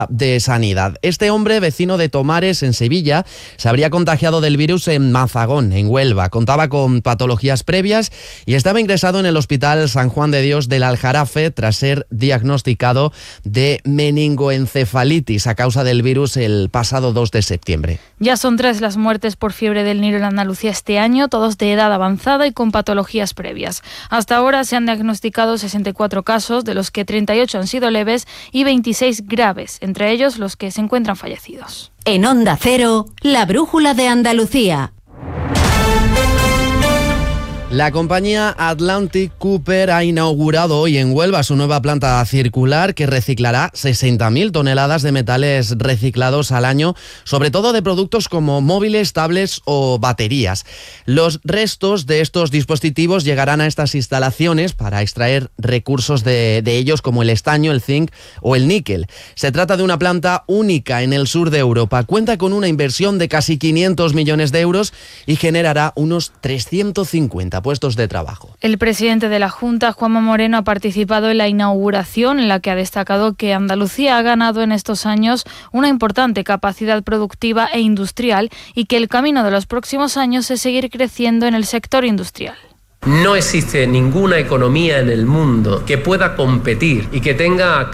de Sanidad. Este hombre, vecino de Tomares, en Sevilla, se habría contagiado del virus en Mazagón, en Huelva. Contaba con patologías previas y estaba ingresado en el Hospital San Juan de Dios del Aljarafe tras ser diagnosticado de meningoencefalitis a causa del virus el pasado 2 de septiembre. Ya son 3 las muertes por fiebre del Nilo en Andalucía este año, todos de edad avanzada y con patologías previas. Hasta ahora se han diagnosticado 64 casos, de los que 38 han sido leves y 26 graves, entre ellos los que se encuentran fallecidos. En Onda Cero, la brújula de Andalucía. La compañía Atlantic Cooper ha inaugurado hoy en Huelva su nueva planta circular que reciclará 60.000 toneladas de metales reciclados al año, sobre todo de productos como móviles, tablets o baterías. Los restos de estos dispositivos llegarán a estas instalaciones para extraer recursos de ellos como el estaño, el zinc o el níquel. Se trata de una planta única en el sur de Europa. Cuenta con una inversión de casi 500 millones de euros y generará unos 350 puestos de trabajo. El presidente de la Junta, Juanma Moreno, ha participado en la inauguración, en la que ha destacado que Andalucía ha ganado en estos años una importante capacidad productiva e industrial y que el camino de los próximos años es seguir creciendo en el sector industrial. No existe ninguna economía en el mundo que pueda competir y que tenga